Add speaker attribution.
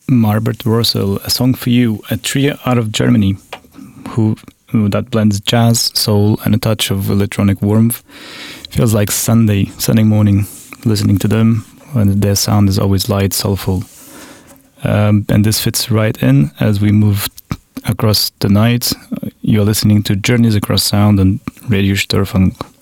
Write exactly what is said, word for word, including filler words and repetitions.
Speaker 1: Marbert Russell, A Song for You, a trio out of Germany who, who that blends jazz, soul, and a touch of electronic warmth. Feels like Sunday, Sunday morning, listening to them, and their sound is always light, soulful. Um, and this fits right in as we move across the night. You're listening to Journeys Across Sound on Radio Störfunk.